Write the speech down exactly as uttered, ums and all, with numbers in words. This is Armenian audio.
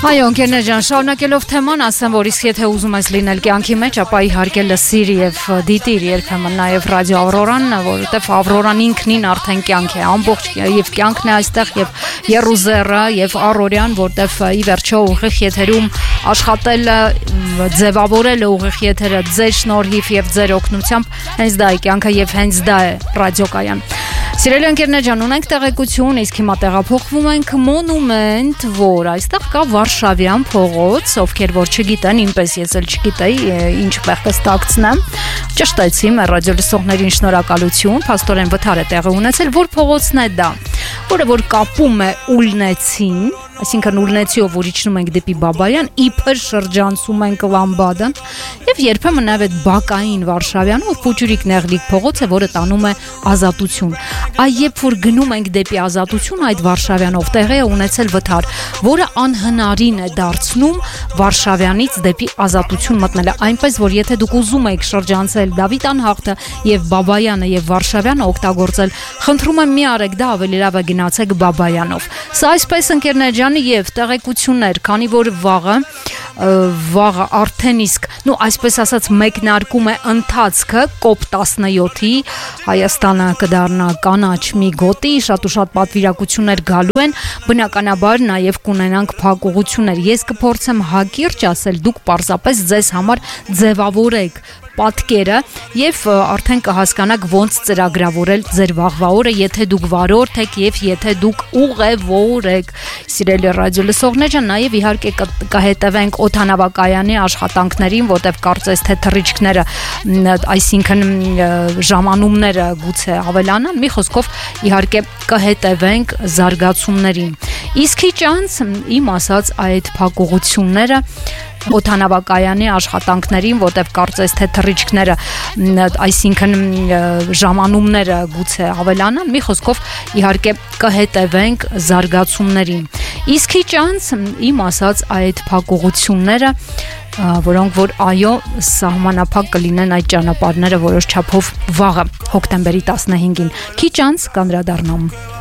Այո, ընկերներ ջան, շարունակելով թեման, ասեմ, որ իսկ եթե ուզում ես լինել կյանքի մեջ, ապա իհարկե լսիր եւ դիտիր երբեմն նաեւ ռադիո Ավրորան, որովհետեւ Ավրորան ինքնին արդեն կյանք է, ամբողջ եւ կյանքն է այստեղ եւ Երուսերը եւ Արորյան, որտեւ ի վերջո ուղիղ եթերում աշխատելը, ձևավորելը ուղիղ եթերը ձեր շնորհիվ եւ ձեր օգնությամբ, հենց դա է կյանքը եւ հենց դա է ռադիոկայան։ Սիրելի ընկերներ ջան, ունենք տեղեկություն, իսկ հիմա տեղափոխվում ենք Մոնումենտ, որ այստեղ կա Վարշավյան փողոց, ովքեր որ չգիտեն, ինպես ես էլ չգիտեի, ինչ պեղտստակցնեմ, ճշտեցի, մեր ռադիո լսողներին շնորհակալություն, փաստորեն վթար է տեղի ունեցել, որ փողոցն է դա, որը որ կապում է Ուլնեցին, այսինքն Ուլնեցիով որ իջնում ենք դեպի Բաբայան, իբր շրջանցում ենք Լամբադան եւ երբեմն նաեւ այդ բակային Վարշավյանով փոճուրիկ նեղլիկ փողոցը, որը տանում է Ազատություն։ Այ երբ որ գնում ենք դեպի Ազատություն, այդ Վարշավյանով տեղի է ունեցել վթար, որը անհնարին է դարձնում Վարշավյանից դեպի Ազատություն մտնելը, այնպես որ եթե դուք ուզում եք շրջանցել Դավիթ անհաղթը եւ Բաբայանը եւ Վարշավյանը օգտագործել, խնդրում եմ մի արեք դա, ավելի լավ է գնացեք Բաբայանով։ Սա այսպես ընկերներ ջան եւ տեղեկություններ, քանի որ վաղը վաղը արդեն իսկ, նու այսպես ասած մեկնարկում է ընթացքը կոպ տասնյոթի, Հայաստանը կդառնա կանաչ մի գոտի, շատ ու շատ պատվիրակություններ գալու են, բնականաբար նաեւ կունենանք փակուղություններ։ Ես կփորձեմ հակիրճ ասել, դուք պարզապես ձեզ համար ձևավորեք պատկերը եւ արդեն կհասկանաք ոնց ծրագրավորել ձեր վաղվա օրը, եթե դուք վարորդ եք եւ եթե դուք ուղևոր եք։ Սիրելի ռադիո լսողներ ջան, նաեւ իհարկե կհետևենք օդանավակայանի աշխատանքներին, որտեղ կարծես թե թռիչքները, այսինքն ժամանումները գուցե ավելանան, մի խոսքով իհարկե կհետևենք զարգացումներին։ Իսկ քիչ անց իմ ասած այդ փակուղությունները օդանավակայանի աշխատանքներին, որտեղ կարծես թե թռիչքները, այսինքն ժամանումները գուցե ավելանան, մի խոսքով իհարկե կհետևենք զարգացումներին։ Իսկ քիչ անց իմ ասած այդ փակուղությունները, որոնք որ այո սահմանափակ կլինեն այդ ճանապարհները որոշ չափով վաղը հոկտեմբերի տասնհինգին, քիչ անց կանդրադառնամ։